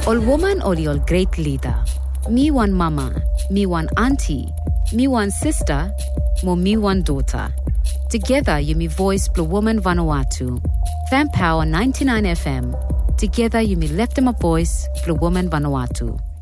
Ol woman ol great leader. Me one mama, me one auntie, me one sister, mo me one daughter. Together you me voice Blue Woman Vanuatu. Fan Power 99 FM. Together you me left them a voice Blue Woman Vanuatu.